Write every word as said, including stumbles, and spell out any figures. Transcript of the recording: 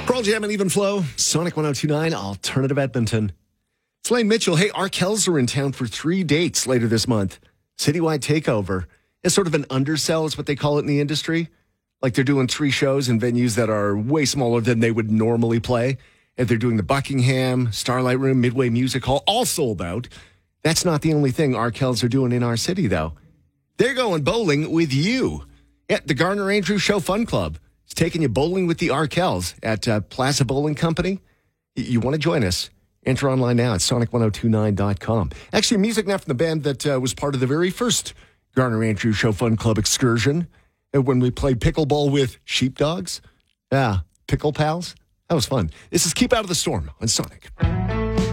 Pearl Jam and Even Flow, Sonic one oh two point nine, Alternative Edmonton. It's Lane Mitchell. Hey, Arkells are in town for three dates later this month. Citywide takeover. It's sort of an undersell is what they call it in the industry. Like they're doing three shows in venues that are way smaller than they would normally play. And they're doing the Buckingham, Starlight Room, Midway Music Hall, all sold out. That's not the only thing Arkells are doing in our city, though. They're going bowling with you. Yeah, the Garner Andrews Show Fun Club is taking you bowling with the Arkells at uh, Plaza Bowling Company. Y- you want to join us? Enter online now at sonic ten twenty-nine dot com. Actually, music now from the band that uh, was part of the very first Garner Andrews Show Fun Club excursion uh, when we played pickleball with sheepdogs. Yeah, pickle pals. That was fun. This is Keep Out of the Storm on Sonic.